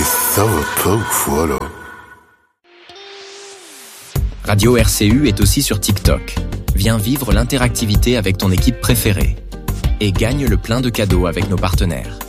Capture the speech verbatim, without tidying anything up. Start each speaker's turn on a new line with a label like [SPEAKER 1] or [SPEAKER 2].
[SPEAKER 1] ça va pas ou quoi, là?
[SPEAKER 2] Radio R C U est aussi sur TikTok. Viens vivre l'interactivité avec ton équipe préférée. Et gagne le plein de cadeaux avec nos partenaires.